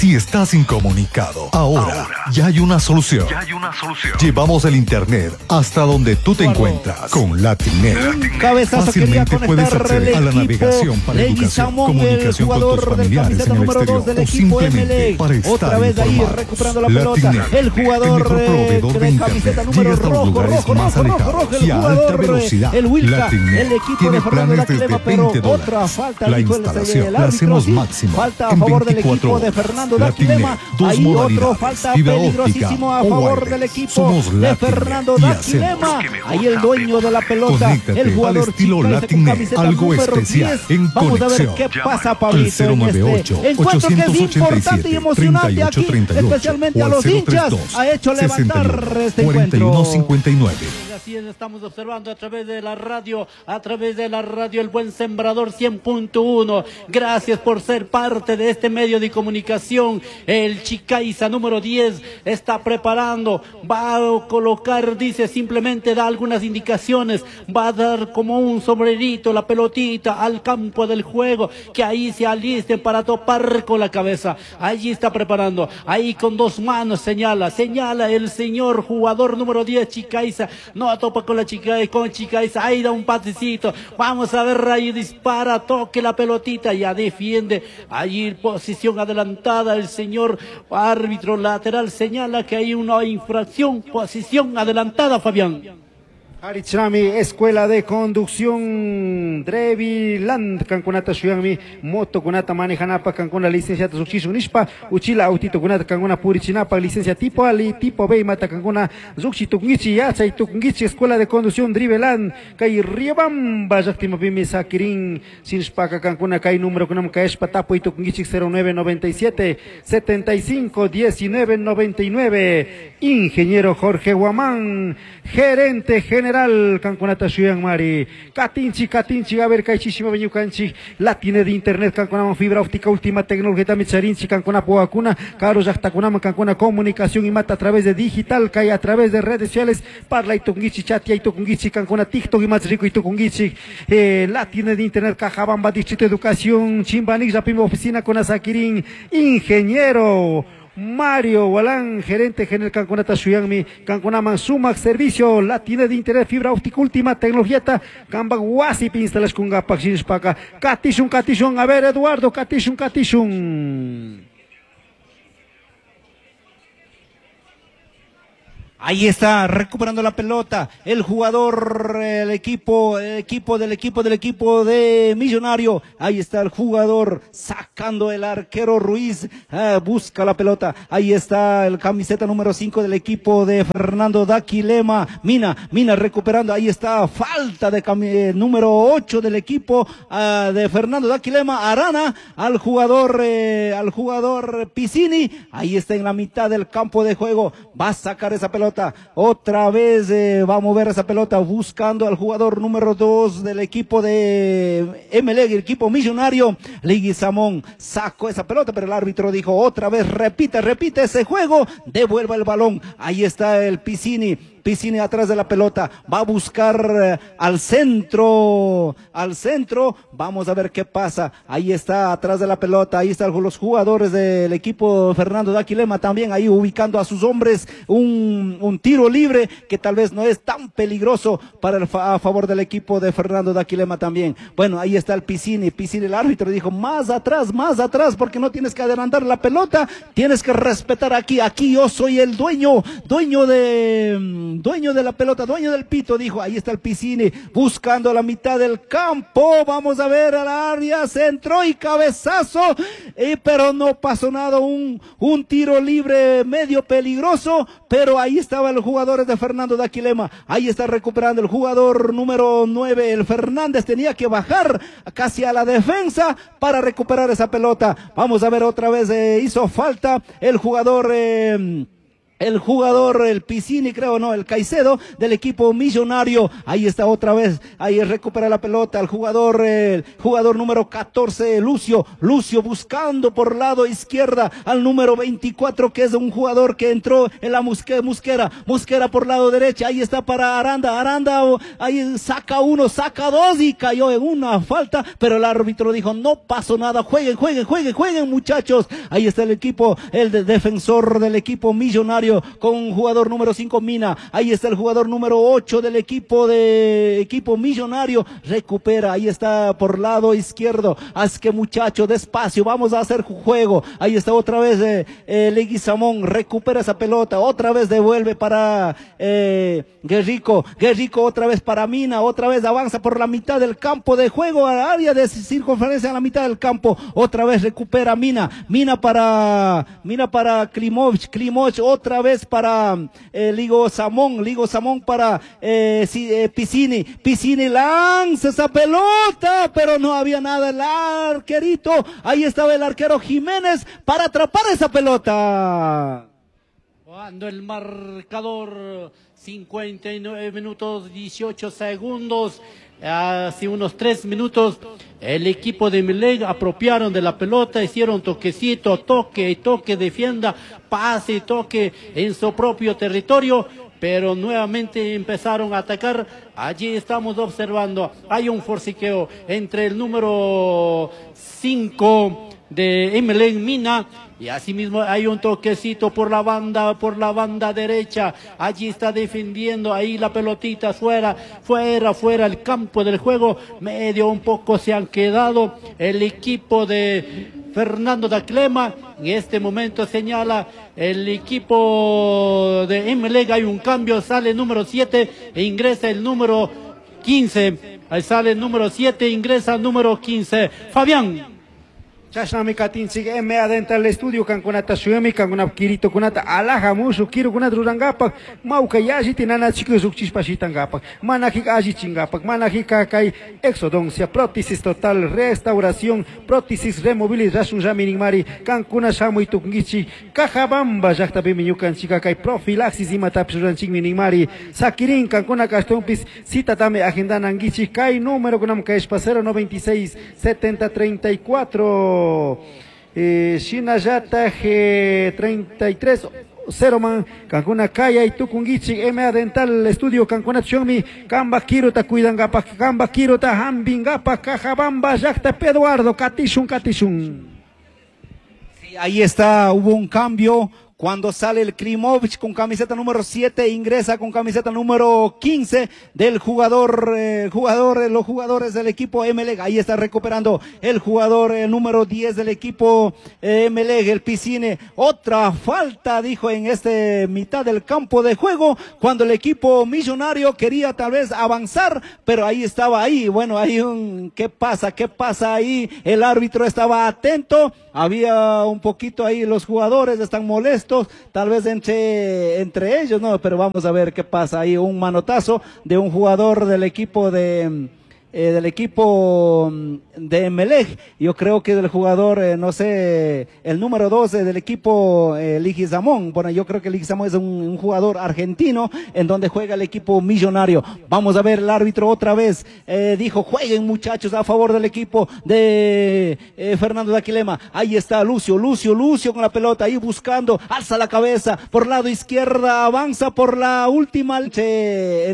Si estás incomunicado, ahora ya hay una solución. Llevamos el internet hasta donde tú te encuentras con Latinnet. Fácilmente puedes acceder a la navegación para educación, comunicación con tus familiares en el exterior o simplemente para estar informados. Latinnet, el jugador el mejor proveedor de internet. Llega hasta los lugares más alejados y a alta velocidad. Latinnet tiene planes desde $20. La instalación la hacemos máxima en 24 horas. Latinnet, dos modalidades, fibra óptica o wireless. Somos Latinnet y hacemos ahí el dueño de la pelota, conéctate el jugador al estilo Latinnet, algo especial en Vamos a ver conexión. qué pasa, Al Pablito, en este encuentro que es importante y emocionante aquí, especialmente a los hinchas, ha hecho levantar este encuentro. 41-59. Así es, estamos observando a través de la radio, el Buen Sembrador 100.1. Gracias por ser parte de este medio de comunicación. El Chicaiza número 10 está preparando, va a colocar, dice, simplemente da algunas indicaciones, va a dar como un sombrerito la pelotita al campo del juego, que ahí se alisten para topar con la cabeza. Allí está preparando, ahí con dos manos señala el señor jugador número 10 Chicaiza, no topa con Chicaiza, ahí da un pasecito, vamos a ver, ahí dispara, toque la pelotita, ya defiende, allí posición adelantada, el señor árbitro lateral señala que hay una infracción, posición adelantada, Fabián. Harichnami, Escuela de Conducción Dreviland, Cancunata Shuyami, Moto Kunata Manejanapa, Cancuna, licencia Zuxisunispa, Uchila Autito Kunata, Cancuna Purichinapa, licencia tipo Ali, tipo B, Mata Cancuna, Zuxituknichi, Yacha y Tuknichi, Escuela de Conducción Dreviland, Kai Riabamba, Yaktima Bimi Sakirin, Sinspaka Cancuna, Kai número Kunam Kaespa, Tapo y Tuknichi 0997 75 19 99, Ingeniero Jorge Guamán, gerente general Cancunata Shuyan Mari, Katinchi, a ver, Kaichishima Benyukanchi, Latinnet de internet, Cancunama fibra óptica, última tecnología, Tamicharinchi, Cancuna Poacuna, Caro Yactacunama, Cancuna comunicación y mata a través de digital, Kai a través de redes sociales, Parla y Tungichi, Chatia y Tungichi, Cancuna TikTok y más rico y Tungichi, Latinnet de internet, Cajabamba, Distrito de Educación, Chimbanix, Rapimo Oficina con Asakirin, ingeniero Mario Walán, gerente general Cancunata Shuyangmi, Cancunaman Sumac Servicio, Latinnet de internet, fibra óptica, última tecnología, Camba Guasip, instalas con Gapac Sinspaka, Catishun, a ver Eduardo, Catishun. Ahí está, recuperando la pelota, el jugador, el equipo de Millonario. Ahí está el jugador, sacando el arquero Ruiz, busca la pelota. Ahí está el camiseta número 5 del equipo de Fernando Daquilema. Mina recuperando. Ahí está, falta de número 8 del equipo de Fernando Daquilema. Arana al jugador Piscini. Ahí está en la mitad del campo de juego. Va a sacar esa pelota. Otra vez va a mover esa pelota buscando al jugador número 2 del equipo de MLEG, el equipo Millonario. Leguizamón sacó esa pelota, pero el árbitro dijo otra vez, repite ese juego, devuelva el balón. Ahí está el Piscini atrás de la pelota, va a buscar al centro, vamos a ver qué pasa. Ahí está atrás de la pelota, ahí están los jugadores del equipo Fernando Daquilema también ahí ubicando a sus hombres, un tiro libre que tal vez no es tan peligroso a favor del equipo de Fernando Daquilema también. Bueno, ahí está el Piscini, el árbitro dijo más atrás, porque no tienes que adelantar la pelota, tienes que respetar aquí yo soy el dueño de la pelota, dueño del pito, dijo. Ahí está el Piscini buscando la mitad del campo, vamos a ver al área, centro y cabezazo, pero no pasó nada, un tiro libre medio peligroso, pero ahí estaban los jugadores de Fernando Daquilema, ahí está recuperando el jugador número 9, el Fernández, tenía que bajar casi a la defensa para recuperar esa pelota. Vamos a ver otra vez, hizo falta el jugador el jugador, el Piscini, creo, no, el Caicedo del equipo Millonario. Ahí está otra vez, ahí recupera la pelota el jugador número 14, Lucio buscando por lado izquierda al número 24, que es un jugador que entró en la Mosquera por lado derecha. Ahí está para Aranda, ahí saca uno, saca dos y cayó en una falta, pero el árbitro dijo, no pasó nada, jueguen muchachos. Ahí está el equipo, el defensor del equipo Millonario, con un jugador número 5, Mina. Ahí está el jugador número 8 del equipo Millonario, recupera, ahí está por lado izquierdo. Haz que muchacho, despacio, vamos a hacer juego. Ahí está otra vez Leguizamón, recupera esa pelota, otra vez devuelve para Guerrico otra vez para Mina, otra vez avanza por la mitad del campo de juego al área de circunferencia, a la mitad del campo, otra vez recupera Mina para Klimovic, otra vez para Ligo Samón para Piscini lanza esa pelota, pero no había nada el arquerito, ahí estaba el arquero Jiménez para atrapar esa pelota. Cuando el marcador 59 minutos 18 segundos, hace unos 3 minutos, el equipo de Emelec apropiaron de la pelota, hicieron toquecito, toque, defienda, pase, toque en su propio territorio, pero nuevamente empezaron a atacar. Allí estamos observando, hay un forcejeo entre el número 5 de Emelec, Mina, y asimismo hay un toquecito por la banda derecha. Allí está defendiendo, ahí la pelotita fuera el campo del juego, medio un poco se han quedado el equipo de Fernando Daclema. En este momento señala el equipo de Emelec, hay un cambio, sale el número 7 e ingresa el número 15. Ahí sale el número 7, ingresa el número 15. Fabián. Chashnami katinchik eme adentro del estudio kankunata suyami kankuna kirito kunata alaja musu kiro kunata rurangapak mauka yaji tinana chiku sukchispashitangapak manajik aji chingapak manajik kakai exodoncia prótesis total restauración prótesis removilización jaminimari kankuna shamu itukngichi kajabamba jakta biminyukan chikakai profilaxis imatapsuranchik minimari sakirin kankuna kastompis cita tame agendanangichi kai número kunam kaishpa 096 70 34 Shinayata G33 Ceroman, Cancuna Kaya y Tukungichi, MA Dental Estudio Cancuna Chomi, Camba Kirota Cuidangapa, Camba Kirota Hambingapa, Cajabamba, Jacta Eduardo, Katishun. Sí, ahí está, hubo un cambio. Cuando sale el Klimovic con camiseta número 7, ingresa con camiseta número 15 del los jugadores del equipo Emelec. Ahí está recuperando el jugador número 10 del equipo Emelec, el Piscine. Otra falta, dijo, en mitad del campo de juego, cuando el equipo Millonario quería tal vez avanzar, pero ahí estaba bueno, hay ¿qué pasa ahí? El árbitro estaba atento, había un poquito ahí, los jugadores están molestos, tal vez entre ellos, no, pero vamos a ver qué pasa ahí. Un manotazo de un jugador del equipo de Emelec. Yo creo que del jugador, no sé, el número 12 del equipo Leguizamón. Bueno, yo creo que Leguizamón es un jugador argentino en donde juega el equipo Millonario. Vamos a ver el árbitro otra vez. Dijo, jueguen muchachos a favor del equipo de Fernando Daclema. Ahí está Lucio con la pelota ahí buscando, alza la cabeza por lado izquierda, avanza por la última